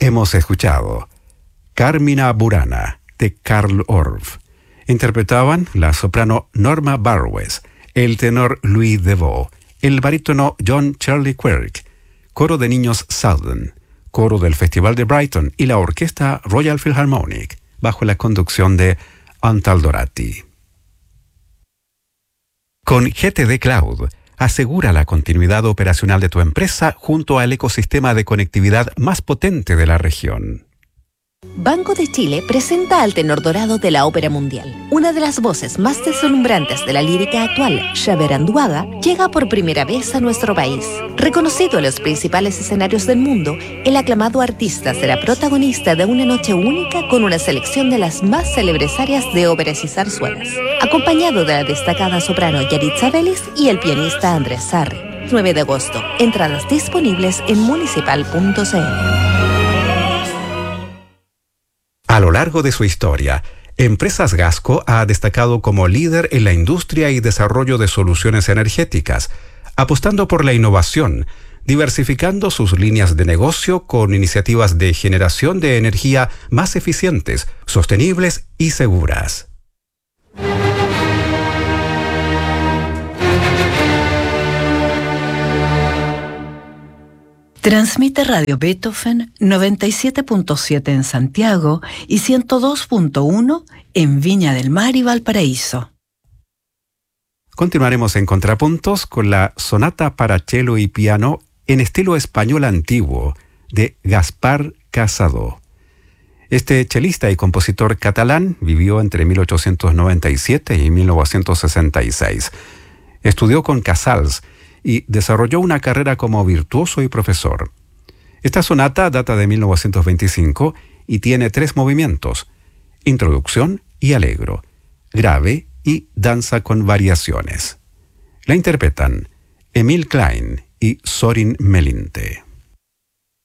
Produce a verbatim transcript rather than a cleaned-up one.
Hemos escuchado Carmina Burana, de Carl Orff. Interpretaban la soprano Norma Barwes, el tenor Louis Deveau, el barítono John Charlie Quirk, coro de niños Southern, coro del Festival de Brighton y la orquesta Royal Philharmonic, bajo la conducción de Antal Dorati. Con G T D Cloud, asegura la continuidad operacional de tu empresa junto al ecosistema de conectividad más potente de la región. Banco de Chile presenta al tenor dorado de la ópera mundial. Una de las voces más deslumbrantes de la lírica actual, Xavier Anduaga, llega por primera vez a nuestro país. Reconocido en los principales escenarios del mundo, el aclamado artista será protagonista de una noche única con una selección de las más célebres áreas de óperas y zarzuelas, acompañado de la destacada soprano Yaritza Vélez y el pianista Andrés Sarri. nueve de agosto. Entradas disponibles en municipal punto c l. A lo largo de su historia, Empresas Gasco ha destacado como líder en la industria y desarrollo de soluciones energéticas, apostando por la innovación, diversificando sus líneas de negocio con iniciativas de generación de energía más eficientes, sostenibles y seguras. Transmite Radio Beethoven noventa y siete punto siete en Santiago y ciento dos punto uno en Viña del Mar y Valparaíso. Continuaremos en contrapuntos con la sonata para cello y piano en estilo español antiguo de Gaspar Casado. Este chelista y compositor catalán vivió entre mil ochocientos noventa y siete y mil novecientos sesenta y seis. Estudió con Casals y desarrolló una carrera como virtuoso y profesor. Esta sonata data de mil novecientos veinticinco y tiene tres movimientos: introducción y allegro, grave y danza con variaciones. La interpretan Emil Klein y Sorin Melinte.